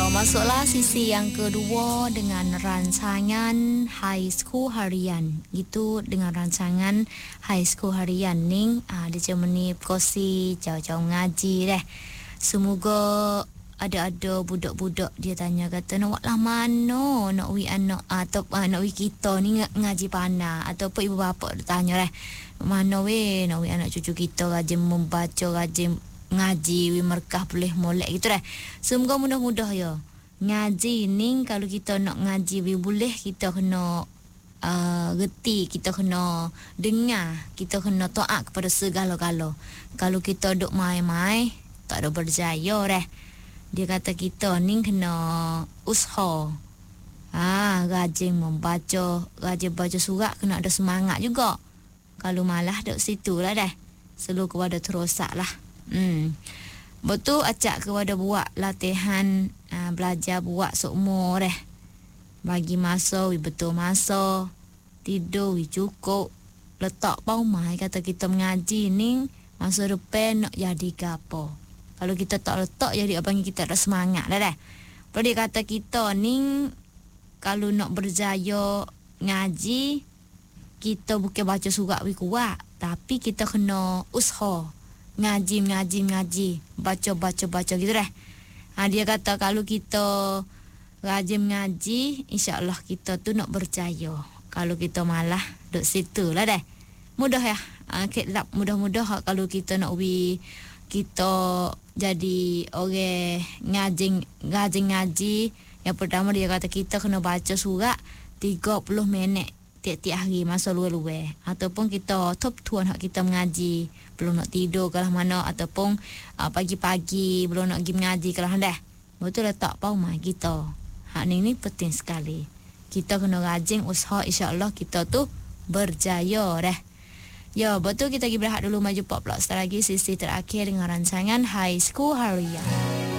Masuklah sisi yang kedua dengan rancangan High School Harian. Itu dengan rancangan High School Harian ni dia cuma ni kosi jauh-jauh ngaji deh. Semoga ada budak-budak dia tanya kata nak lah mana nak wi anak atau nak wi kita ni ngaji pana ataupun ibu bapa tanya deh. Mana we nak wi anak cucu kita rajin membaca, rajin ngaji, wi merkah boleh molek gitu dah. Semoga mudah-mudah ya. Ngaji ni kalau kita nak ngaji wi boleh kita kena reti, kita kena dengar, kita kena taat kepada segala-gala. Kalau kita duk mai-mai tak ada berjaya dah. Dia kata kita ni kena usaha. Rajin membaca, rajin baca surat, kena ada semangat juga. Kalau malah duk situ lah dah. Selalu kepada terosak lah. Betul acak kepada buat latihan belajar buat seumur bagi masa betul masa tidur cukup letak paumai kata kita mengaji ni masa depan nak jadi gapo. Kalau kita tak letak jadi abang kita ada semangat dah. Kalau dia kata kita ni kalau nak berjaya ngaji kita bukan baca surat kuat tapi kita kena usaha. Ngaji, baca gitu dah. Dia kata kalau kita rajin mengaji, insya-Allah kita tu nak berjaya. Kalau kita malah duduk situ lah dah. Mudah ya. Mudah-mudah kalau kita nak kita jadi orang ngaji. Yang pertama dia kata kita kena baca surat 30 minit tiap-tiap hari masa luar-luar. Ataupun kita top tuan hak kita mengaji. Belum nak tidur kalau mana. Ataupun pagi-pagi belum nak pergi mengaji kalau dah. Betul letak paumai kita. Hak ni penting sekali. Kita kena rajin usaha insya-Allah kita tu berjaya dah. Ya, betul kita pergi berehat dulu maju 14 lagi sisi terakhir dengan rancangan High School Harian.